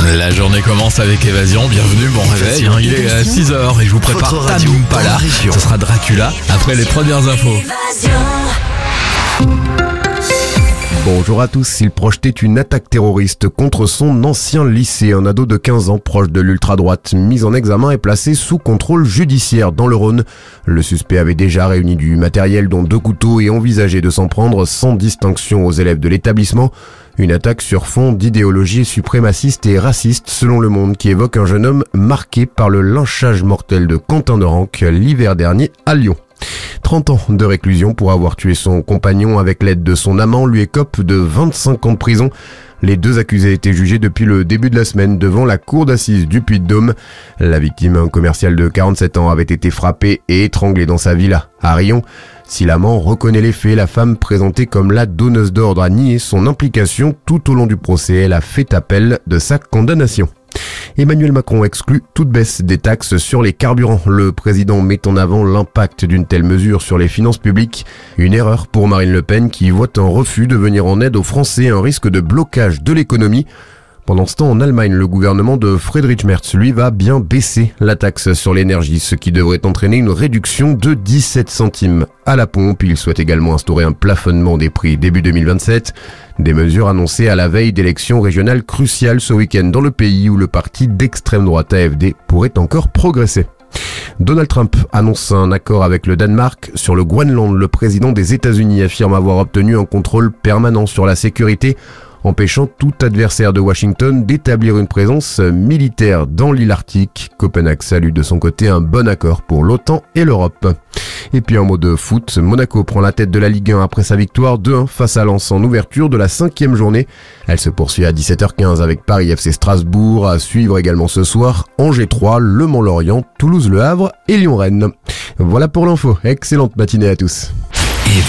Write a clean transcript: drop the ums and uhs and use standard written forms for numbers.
La journée commence avec Évasion, bienvenue, bon réveil, il est 6h et je vous prépare Tame Impala, ce sera Dracula, après les premières infos. Bonjour à tous, il projetait une attaque terroriste contre son ancien lycée. Un ado de 15 ans proche de l'ultra-droite, mis en examen et placé sous contrôle judiciaire dans le Rhône. Le suspect avait déjà réuni du matériel dont 2 couteaux et envisageait de s'en prendre sans distinction aux élèves de l'établissement. Une attaque sur fond d'idéologie suprémaciste et raciste selon Le Monde qui évoque un jeune homme marqué par le lynchage mortel de Quentin de Ranc l'hiver dernier à Lyon. 30 ans de réclusion pour avoir tué son compagnon avec l'aide de son amant lui écope de 25 ans de prison. Les 2 accusés étaient jugés depuis le début de la semaine devant la cour d'assises du Puy-de-Dôme. La victime, un commercial de 47 ans, avait été frappé et étranglé dans sa villa à Rion. Si l'amant reconnaît les faits, la femme présentée comme la donneuse d'ordre a nié son implication tout au long du procès. Elle a fait appel de sa condamnation. Emmanuel Macron exclut toute baisse des taxes sur les carburants. Le président met en avant l'impact d'une telle mesure sur les finances publiques. Une erreur pour Marine Le Pen qui voit un refus de venir en aide aux Français, un risque de blocage de l'économie. Pendant ce temps, en Allemagne, le gouvernement de Friedrich Merz, lui, va bien baisser la taxe sur l'énergie, ce qui devrait entraîner une réduction de 17 centimes à la pompe. Il souhaite également instaurer un plafonnement des prix début 2027. Des mesures annoncées à la veille d'élections régionales cruciales ce week-end dans le pays où le parti d'extrême droite AfD pourrait encore progresser. Donald Trump annonce un accord avec le Danemark sur le Groenland. Le président des États-Unis affirme avoir obtenu un contrôle permanent sur la sécurité, empêchant tout adversaire de Washington d'établir une présence militaire dans l'île Arctique. Copenhague salue de son côté un bon accord pour l'OTAN et l'Europe. Et puis un mot de foot, Monaco prend la tête de la Ligue 1 après sa victoire 2-1 face à Lens en ouverture de la 5e journée. Elle se poursuit à 17h15 avec Paris FC Strasbourg, à suivre également ce soir Angers 3, Le Mans-Lorient, Toulouse-Le Havre et Lyon-Rennes. Voilà pour l'info, excellente matinée à tous.